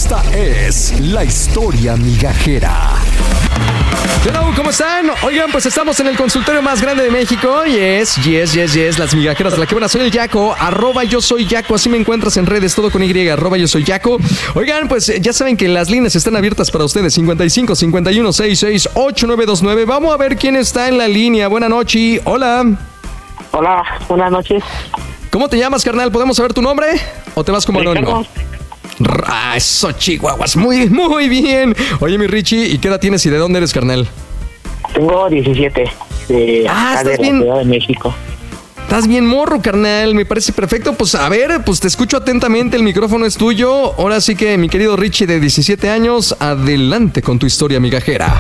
Esta es la historia migajera. Hola, ¿cómo están? Oigan, pues estamos en el consultorio más grande de México. Yes, las migajeras de la que buena. Soy el Yaco, @yo soy Yaco, así me encuentras en redes, todo con Y, @yo soy Yaco. Oigan, pues ya saben que las líneas están abiertas para ustedes, 55 51 66 8929. Vamos a ver quién está en la línea. Buenas noches. Hola. Hola, buenas noches. ¿Cómo te llamas, carnal? ¿Podemos saber tu nombre? ¿O te vas como anónimo? Eso, chihuahuas, muy bien. Oye, mi Richie, ¿y qué edad tienes y de dónde eres, carnal? Tengo 17, de ¿estás la bien? Ciudad de México. Estás bien morro, carnal, me parece perfecto. Pues a ver, pues te escucho atentamente, el micrófono es tuyo. Ahora sí que, mi querido Richie, de 17 años, adelante con tu historia migajera.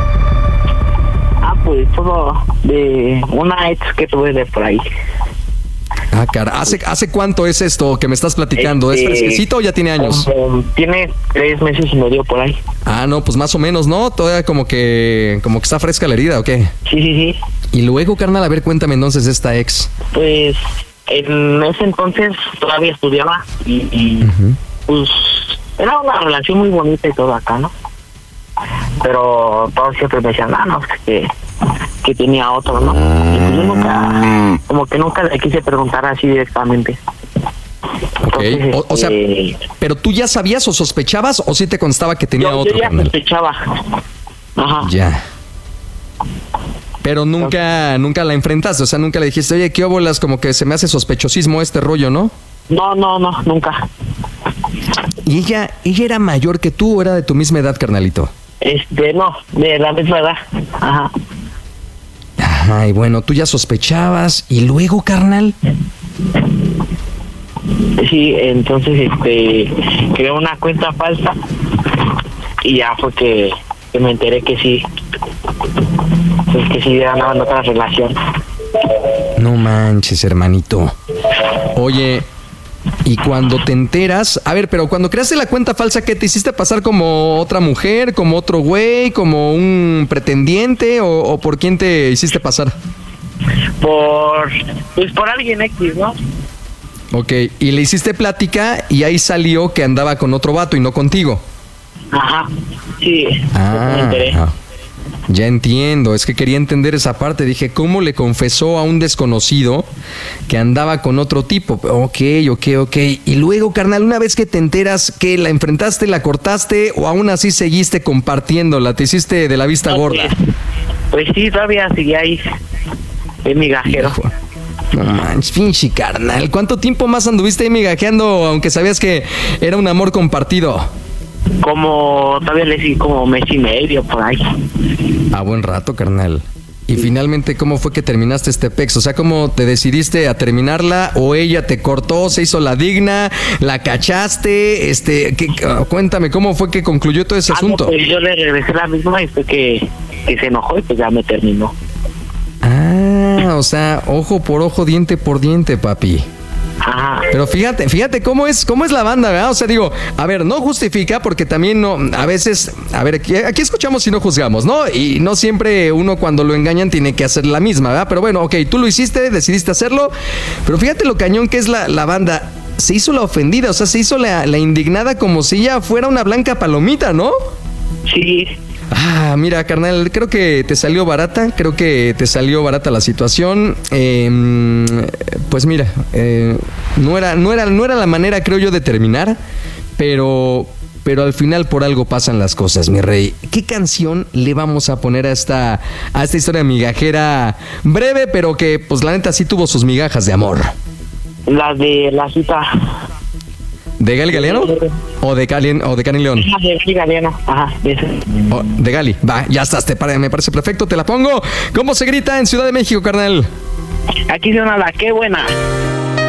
Pues todo de una ex que tuve de por ahí. Ah, cara, ¿hace cuánto es esto que me estás platicando? ¿Es fresquecito o ya tiene años? Tiene 3 meses y medio por ahí. Ah, no, pues más o menos, ¿no? Todavía como que está fresca la herida, ¿o qué? Sí. Y luego, carnal, a ver, cuéntame entonces de esta ex. Pues en ese entonces todavía estudiaba y pues era una relación muy bonita y todo acá, ¿no? Pero todos siempre me decían, no, que tenía otro, ¿no? Y pues yo nunca le quise preguntar así directamente. Ok, entonces, o sea, ¿pero tú ya sabías o sospechabas o sí te constaba que tenía otro, yo ya carnal? sospechaba. Ajá. Ya. Pero nunca la enfrentaste, o sea, nunca le dijiste, oye, qué óbolas, como que se me hace sospechosismo este rollo, ¿no? No, nunca. ¿Y ella era mayor que tú o era de tu misma edad, carnalito? No, de la misma edad. Ajá. Ajá, y bueno, tú ya sospechabas, ¿y luego, carnal? Sí, entonces, creé una cuenta falsa y ya fue que me enteré que sí, pues que sí andaban en otra relación. No manches, hermanito. Oye, y cuando te enteras, a ver, pero cuando creaste la cuenta falsa, ¿qué te hiciste pasar como otra mujer, como otro güey, como un pretendiente o por quién te hiciste pasar? Por alguien X, ¿no? Ok, y le hiciste plática y ahí salió que andaba con otro vato y no contigo. Ajá, sí, me enteré. Ya entiendo, es que quería entender esa parte. Dije, ¿cómo le confesó a un desconocido que andaba con otro tipo? Ok. Y luego, carnal, una vez que te enteras, ¿qué? ¿La enfrentaste, la cortaste o aún así seguiste compartiéndola? ¿Te hiciste de la vista gorda? Pues sí, todavía seguía ahí, en migajero. Hijo. No manches, pinche carnal. ¿Cuánto tiempo más anduviste ahí migajeando, aunque sabías que era un amor compartido? Todavía le di como mes y medio por ahí. A buen rato, carnal. Y finalmente, ¿cómo fue que terminaste este pex? O sea, ¿cómo te decidiste a terminarla? ¿O ella te cortó, se hizo la digna, la cachaste? Cuéntame, ¿cómo fue que concluyó todo ese asunto? Pues yo le regresé la misma y fue que se enojó y pues ya me terminó. O sea, ojo por ojo, diente por diente, papi. Ajá. Pero fíjate cómo es la banda, ¿verdad? O sea, digo, a ver, no justifica porque también no, a veces, a ver, aquí escuchamos y no juzgamos, ¿no? Y no siempre uno cuando lo engañan tiene que hacer la misma, ¿verdad? Pero bueno, ok, tú lo hiciste, decidiste hacerlo, pero fíjate lo cañón que es la banda. Se hizo la ofendida, o sea, se hizo la indignada como si ella fuera una blanca palomita, ¿no? Sí. Mira, carnal, creo que te salió barata la situación. Pues mira, no era la manera, creo yo, de terminar, pero al final por algo pasan las cosas, mi rey. ¿Qué canción le vamos a poner a esta historia migajera breve, pero que, pues la neta sí tuvo sus migajas de amor? La de la cita. ¿De Gali Galeano? ¿O de Cani León? De Gali Galeano, ajá. De Gali, va, ya estás, me parece perfecto, te la pongo. ¿Cómo se grita en Ciudad de México, carnal? Aquí suena la qué buena.